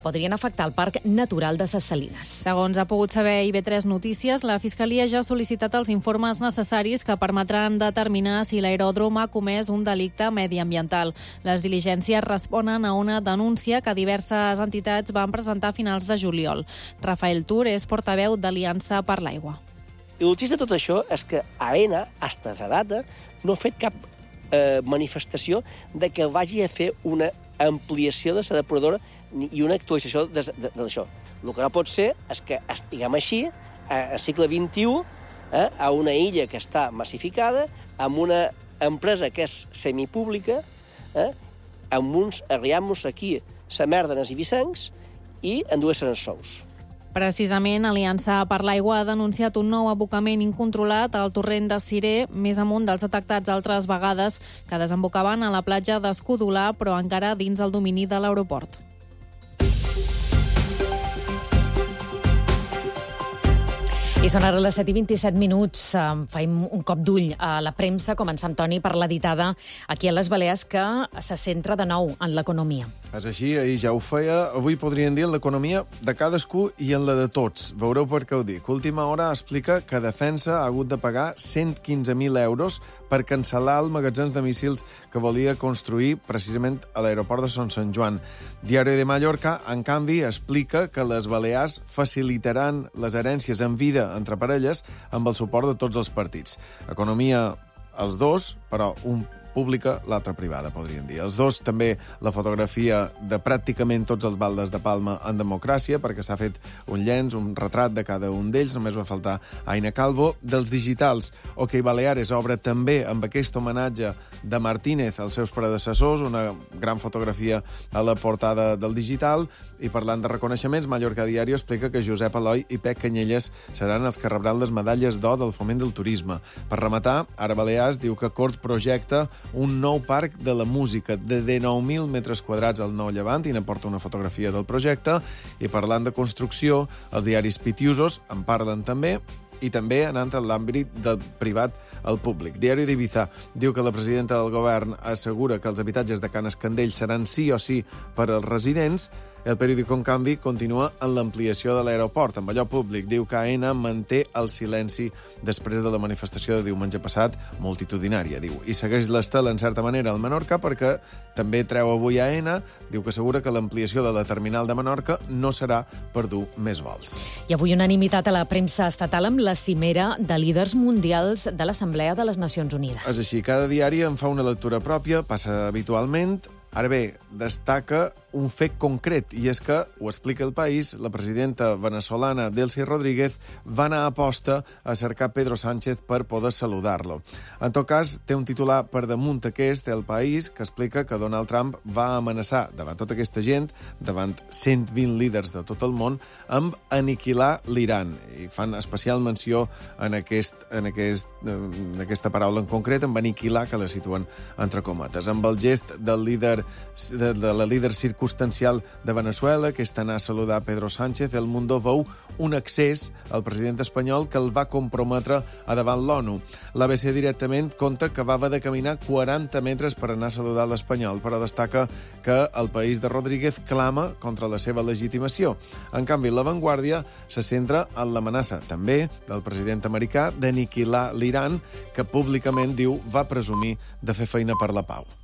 podrien afectar el Parc Natural de Ses Salines. Segons ha pogut saber IB3 Notícies, la Fiscalia ja ha sol·licitat els informes necessaris que permetran determinar si l'aeròdrom ha comès un delicte mediambiental. Les diligències responen a una denúncia que diverses entitats van presentar a finals de juliol. Rafael Tur és portaveu d'Aliança per l'Aigua. I el xist de tot això és que AENA, fins a data, no ha fet cap manifestació de que vagi a fer una ampliació de la depuradora i una actualització d'això. El que no pot ser és que estiguem així, al segle XXI, a una illa que està massificada, amb una empresa que és semipública, amb uns arriamos aquí, la merda en els ibicencs, i endueixen els sous. Precisament, Aliança per l'Aigua ha denunciat un nou abocament incontrolat al torrent de Cirer, més amunt dels detectats altres vegades, que desembocaven a la platja d'Escudolà, però encara dins el domini de l'aeroport. I són ara les 7:27. Faim un cop d'ull a la premsa, començant, Toni, per l'editada aquí a les Balears, que se centra de nou en l'economia. És així, ahir ja ho feia. Avui podríem dir en l'economia de cadascú i en la de tots. Veureu per què ho dic. Última Hora explica que Defensa ha hagut de pagar 115.000 euros per cancel·lar els magatzems de míssils que volia construir precisament a l'aeroport de Son Sant Joan. Diari de Mallorca, en canvi, explica que les Balears facilitaran les herències en vida entre parelles amb el suport de tots els partits. Economia, els dos, però un pública, l'altra privada, podríem dir. Els dos també la fotografia de pràcticament tots els baldes de Palma en democràcia, perquè s'ha fet un llenç, un retrat de cada un d'ells, només va faltar Aina Calvo. Dels digitals, OK Baleares obre també amb aquest homenatge de Martínez als seus predecessors, una gran fotografia a la portada del digital. I parlant de reconeixements, Mallorca Diario explica que Josep Aloi i Pep Canyelles seran els que rebran les medalles d'or del Foment del Turisme. Per rematar, ara Balears diu que Cort projecta un nou parc de la música de 19.000 metres quadrats al Nou Llevant, i n'aporta una fotografia del projecte. I parlant de construcció, els diaris pitiusos en parlen també, i també anant a l'àmbit del privat al públic. Diari d'Ibiza diu que la presidenta del govern assegura que els habitatges de Can Escandell seran sí o sí per als residents. El periòdico, en canvi, continua en l'ampliació de l'aeroport. Amb allò públic diu que AENA manté el silenci després de la manifestació de diumenge passat, multitudinària, diu. I segueix l'estel, en certa manera, al Menorca, perquè també treu avui AENA, diu que assegura que l'ampliació de la terminal de Menorca no serà per dur més vols. I avui unanimitat a la premsa estatal amb la cimera de líders mundials de l'Assemblea de les Nacions Unides. És així, cada diari en fa una lectura pròpia, passa habitualment. Ara bé, destaca un fet concret, i és que, ho explica El País, la presidenta venezolana Delcy Rodríguez va anar a posta a cercar Pedro Sánchez per poder saludar-lo. En tot cas, té un titular per damunt aquest, El País, que explica que Donald Trump va amenaçar davant tota aquesta gent, davant 120 líders de tot el món, amb aniquilar l'Iran. I fan especial menció en aquesta paraula en concret, amb aniquilar, que la situen entre cometes. Amb el gest del líder de la líder circumstancial de Venezuela, que és anar a saludar Pedro Sánchez, El Mundo veu un accés al president espanyol que el va comprometre a davant l'ONU. L'ABC directament conta que va haver de caminar 40 metres per anar a saludar l'espanyol, però destaca que el País de Rodríguez clama contra la seva legitimació. En canvi, La Vanguardia se centra en l'amenaça, també, del president americà d'aniquilar l'Iran, que públicament, diu, va presumir de fer feina per la pau.